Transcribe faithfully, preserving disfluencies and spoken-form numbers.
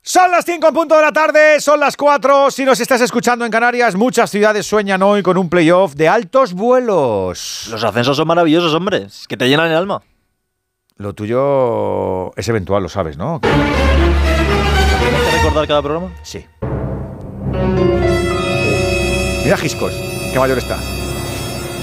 Son las cinco en punto de la tarde, son las cuatro. Si nos estás escuchando en Canarias, muchas ciudades sueñan hoy con un playoff de altos vuelos. Los ascensos son maravillosos, hombre. Es que te llenan el alma. Lo tuyo es eventual, lo sabes, ¿no? ¿Tienes que recordar cada programa? Sí. Mira Giscos, qué mayor está.